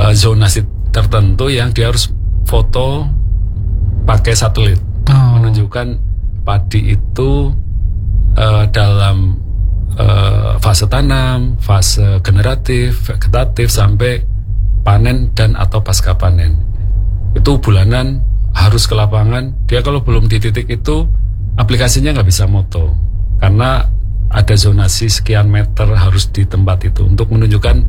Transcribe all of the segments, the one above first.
zonasi tertentu yang dia harus foto pakai satelit, menunjukkan padi itu dalam fase tanam, fase generatif, vegetatif, sampai panen dan atau pasca panen. Itu bulanan harus ke lapangan. Dia kalau belum di titik itu, aplikasinya nggak bisa moto, karena ada zonasi sekian meter harus di tempat itu untuk menunjukkan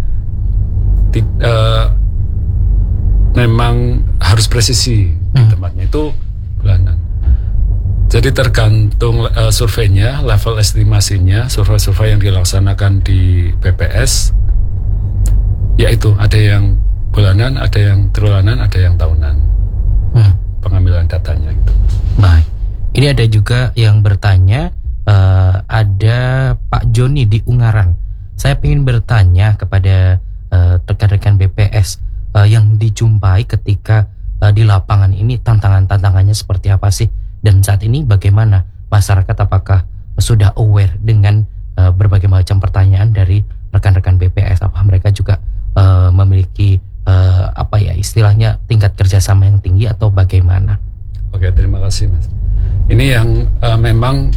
memang harus presisi di tempatnya itu bulanan. Jadi tergantung surveinya, level estimasinya, survei-survei yang dilaksanakan di BPS, yaitu ada yang bulanan, ada yang triwulan, ada yang tahunan. Pengambilan datanya gitu. Baik. Ini ada juga yang bertanya, ada Pak Joni di Ungaran. Saya ingin bertanya kepada rekan-rekan BPS yang dijumpai ketika di lapangan ini, tantangannya seperti apa sih? Dan saat ini bagaimana masyarakat, apakah sudah aware dengan berbagai macam pertanyaan dari rekan-rekan BPS? Apa mereka juga memiliki istilahnya tingkat kerjasama yang tinggi atau bagaimana? Oke, terima kasih Mas. Ini yang memang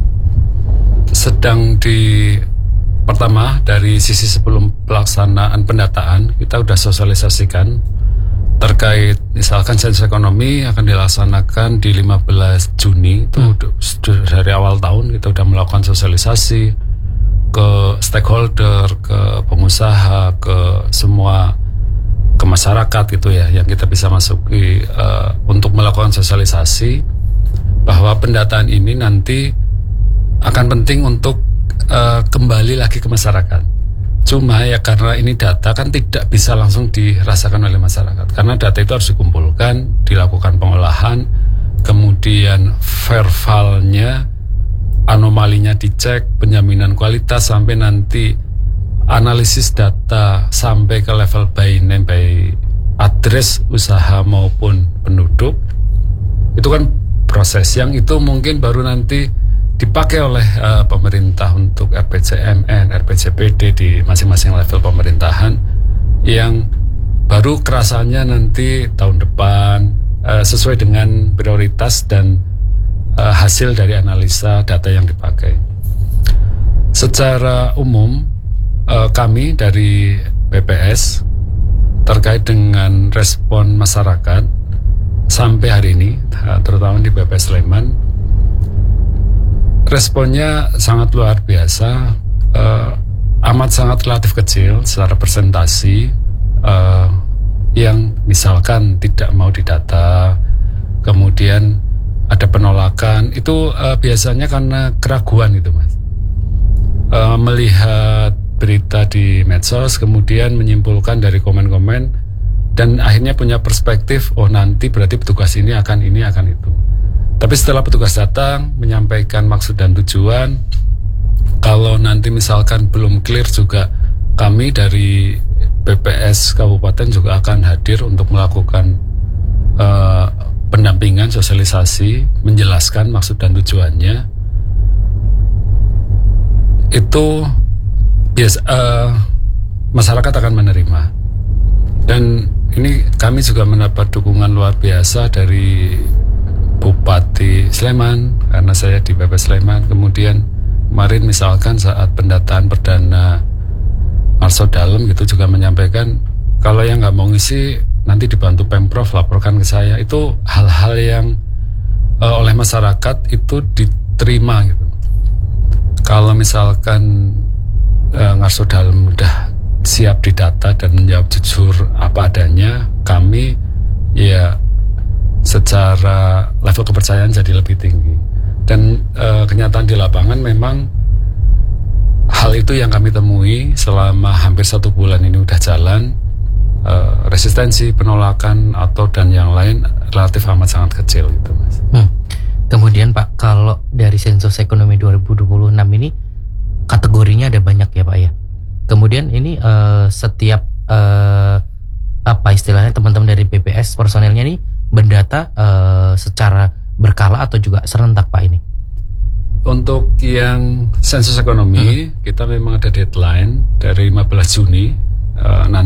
sedang pertama dari sisi sebelum pelaksanaan pendataan, kita sudah sosialisasikan terkait misalkan sensus ekonomi akan dilaksanakan di 15 Juni itu dari awal tahun kita sudah melakukan sosialisasi ke stakeholder, ke pengusaha, ke semua, ke masyarakat gitu ya, yang kita bisa masuki untuk melakukan sosialisasi bahwa pendataan ini nanti akan penting untuk kembali lagi ke masyarakat. Cuma ya karena ini data kan tidak bisa langsung dirasakan oleh masyarakat, karena data itu harus dikumpulkan, dilakukan pengolahan, kemudian verbalnya, anomalinya dicek, penjaminan kualitas, sampai nanti analisis data sampai ke level by name, by address usaha maupun penduduk. Itu kan proses yang itu mungkin baru nanti dipakai oleh pemerintah untuk RPJMN, RPJPD di masing-masing level pemerintahan, yang baru kerasanya nanti tahun depan sesuai dengan prioritas dan hasil dari analisa data yang dipakai. Secara umum kami dari BPS terkait dengan respon masyarakat sampai hari ini, terutama di BPS Sleman, responnya sangat luar biasa, amat sangat relatif kecil secara presentasi, yang misalkan tidak mau didata, kemudian ada penolakan, itu biasanya karena keraguan gitu Mas. Melihat berita di medsos, kemudian menyimpulkan dari komen-komen, dan akhirnya punya perspektif, oh nanti berarti petugas ini akan itu. Tapi setelah petugas datang, menyampaikan maksud dan tujuan, kalau nanti misalkan belum clear juga, kami dari BPS Kabupaten juga akan hadir untuk melakukan pendampingan, sosialisasi, menjelaskan maksud dan tujuannya. Itu masyarakat akan menerima. Dan ini kami juga mendapat dukungan luar biasa dari Bupati Sleman, karena saya di BPS Sleman. Kemudian kemarin misalkan saat pendataan perdana Marso Dalem gitu juga menyampaikan, kalau yang nggak mau ngisi nanti dibantu Pemprov, laporkan ke saya. Itu hal-hal yang oleh masyarakat itu diterima gitu. Kalau misalkan Marso Dalem udah siap didata dan menjawab jujur apa adanya, kami ya secara level kepercayaan jadi lebih tinggi. Dan kenyataan di lapangan memang hal itu yang kami temui selama hampir 1 bulan ini udah jalan. Resistensi, penolakan atau dan yang lain relatif amat sangat kecil gitu Mas. Kemudian Pak, kalau dari sensus ekonomi 2026 ini kategorinya ada banyak ya Pak ya. Kemudian ini setiap apa istilahnya teman-teman dari BPS personelnya ini mendata secara berkala atau juga serentak Pak ini? Untuk yang sensus ekonomi kita memang ada deadline dari 15 Juni nanti